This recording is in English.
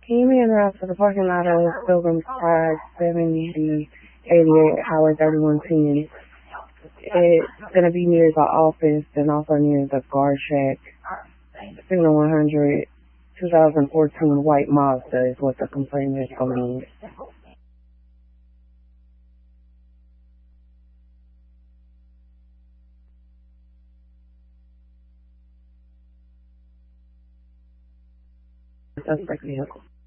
Can you meet around to the parking lot of Pilgrim's Pride, 7088 Highway 3110? It's going to be near the office and also near the guard shack. Signal 100, 2014 white Mazda is what the complaint is going. Suspect vehicle.